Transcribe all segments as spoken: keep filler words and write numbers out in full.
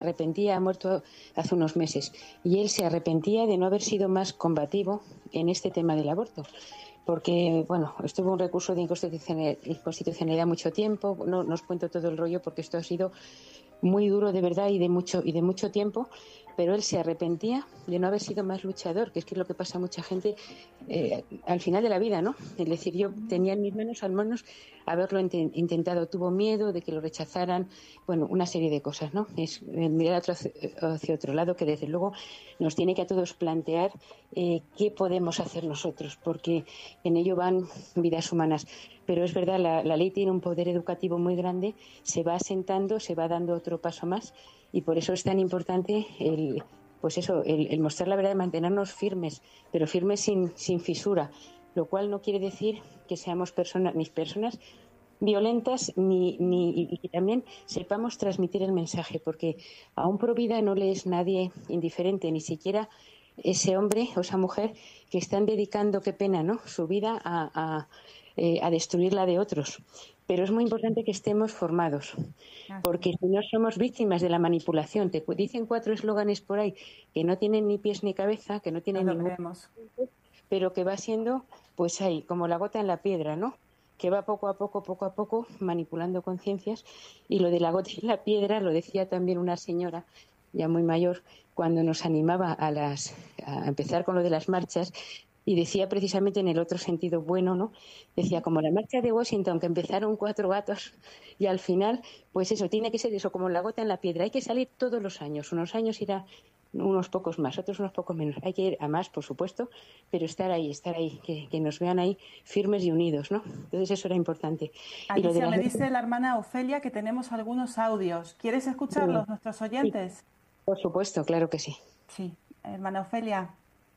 arrepentía, ha muerto hace unos meses, y él se arrepentía de no haber sido más combativo en este tema del aborto. Porque, bueno, estuvo un recurso de inconstitucionalidad mucho tiempo, no, no os cuento todo el rollo porque esto ha sido muy duro de verdad y de mucho y de mucho tiempo, pero él se arrepentía de no haber sido más luchador, que es que es lo que pasa a mucha gente eh, al final de la vida, ¿no? Es decir, yo tenía en mis manos al menos haberlo int- intentado, tuvo miedo de que lo rechazaran, bueno, una serie de cosas, ¿no? Es eh, mirar hacia, hacia otro lado, que desde luego nos tiene que a todos plantear eh, qué podemos hacer nosotros, porque en ello van vidas humanas. Pero es verdad, la, la ley tiene un poder educativo muy grande, se va asentando, se va dando otro paso más, y por eso es tan importante el, pues eso, el, el mostrar la verdad y mantenernos firmes, pero firmes sin, sin fisura, lo cual no quiere decir que seamos personas, ni personas violentas, ni, ni y que también sepamos transmitir el mensaje, porque a un pro vida no le es nadie indiferente, ni siquiera ese hombre o esa mujer que están dedicando, qué pena, ¿no?, su vida a, a, eh, a destruir la de otros. Pero es muy importante que estemos formados, porque si no somos víctimas de la manipulación. Te dicen cuatro eslóganes por ahí que no tienen ni pies ni cabeza, que no tienen No lo ningún, creemos. pero que va siendo, pues ahí, como la gota en la piedra, ¿no?, que va poco a poco, poco a poco, manipulando conciencias. Y lo de la gota en la piedra lo decía también una señora ya muy mayor cuando nos animaba a las a empezar con lo de las marchas, y decía precisamente en el otro sentido bueno, ¿no? Decía, como la marcha de Washington, que empezaron cuatro gatos y al final, pues eso, tiene que ser eso, como la gota en la piedra. Hay que salir todos los años. Unos años irá unos pocos más, otros unos pocos menos. Hay que ir a más, por supuesto, pero estar ahí, estar ahí, que, que nos vean ahí firmes y unidos, ¿no? Entonces eso era importante. Y lo de Alicia, las... me dice la hermana Ofelia que tenemos algunos audios. ¿Quieres escucharlos, nuestros Sí, oyentes? por supuesto, claro que sí. Sí, hermana Ofelia.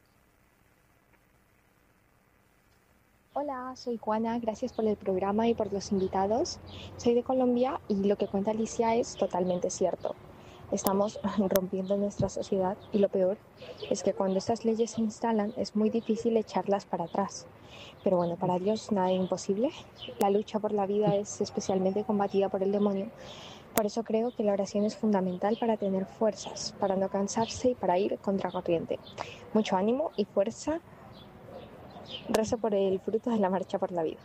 Hola, soy Juana, gracias por el programa y por los invitados. Soy de Colombia y lo que cuenta Alicia es totalmente cierto. Estamos rompiendo nuestra sociedad y lo peor es que cuando estas leyes se instalan es muy difícil echarlas para atrás. Pero bueno, para Dios nada es imposible. La lucha por la vida es especialmente combatida por el demonio. Por eso creo que la oración es fundamental para tener fuerzas, para no cansarse y para ir contracorriente. Mucho ánimo y fuerza. Rezo por el fruto de la marcha por la vida.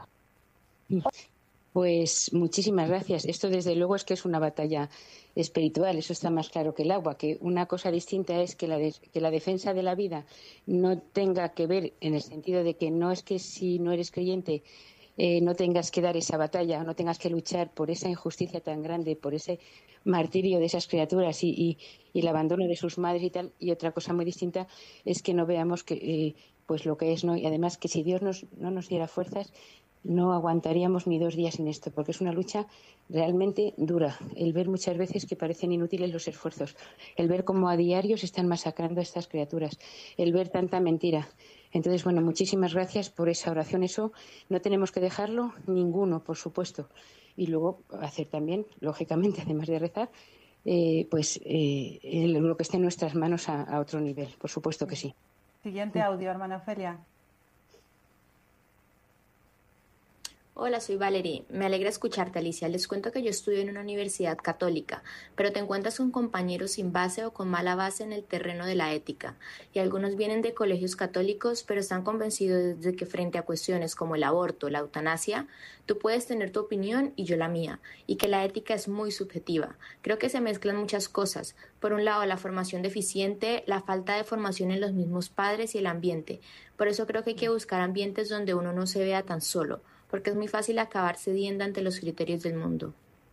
Pues muchísimas gracias. Esto desde luego es que es una batalla espiritual, eso está más claro que el agua, que una cosa distinta es que la, de, que la defensa de la vida no tenga que ver en el sentido de que no es que si no eres creyente eh, no tengas que dar esa batalla, no tengas que luchar por esa injusticia tan grande, por ese martirio de esas criaturas y, y, y el abandono de sus madres y tal. Y otra cosa muy distinta es que no veamos que eh, pues lo que es, ¿no? Y además que si Dios nos, no nos diera fuerzas, no aguantaríamos ni dos días sin esto, porque es una lucha realmente dura. El ver muchas veces que parecen inútiles los esfuerzos, el ver cómo a diario se están masacrando a estas criaturas, el ver tanta mentira. Entonces, bueno, muchísimas gracias por esa oración. Eso no tenemos que dejarlo ninguno, por supuesto. Y luego hacer también, lógicamente, además de rezar, eh, pues eh, el, lo que esté en nuestras manos a, a otro nivel, por supuesto que sí. Siguiente audio, hermana Ofelia. Hola, soy Valerie. Me alegra escucharte, Alicia. Les cuento que yo estudio en una universidad católica, pero te encuentras con compañeros sin base o con mala base en el terreno de la ética. Y algunos vienen de colegios católicos, pero están convencidos de que frente a cuestiones como el aborto, la eutanasia, tú puedes tener tu opinión y yo la mía, y que la ética es muy subjetiva. Creo que se mezclan muchas cosas. Por un lado, la formación deficiente, la falta de formación en los mismos padres y el ambiente. Por eso creo que hay que buscar ambientes donde uno no se vea tan solo, porque es muy fácil acabar cediendo ante los criterios del mundo.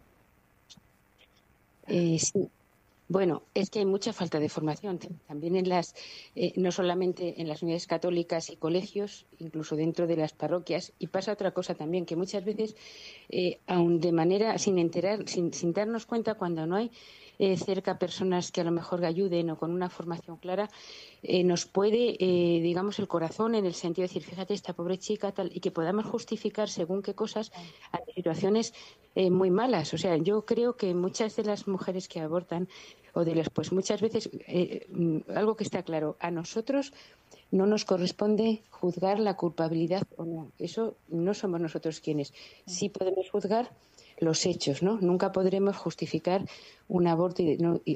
Eh, sí. Bueno, es que hay mucha falta de formación también en las, eh, no solamente en las unidades católicas y colegios, incluso dentro de las parroquias. Y pasa otra cosa también, que muchas veces, eh, aun de manera sin enterar, sin, sin darnos cuenta, cuando no hay eh, cerca personas que a lo mejor ayuden o con una formación clara, eh, nos puede, eh, digamos, el corazón en el sentido de decir, fíjate, esta pobre chica, tal, y que podamos justificar según qué cosas ante situaciones eh, muy malas. O sea, yo creo que muchas de las mujeres que abortan o de los, pues muchas veces, eh, algo que está claro, a nosotros no nos corresponde juzgar la culpabilidad o no. Eso no somos nosotros quienes. Sí podemos juzgar los hechos, ¿no? Nunca podremos justificar un aborto y, no, y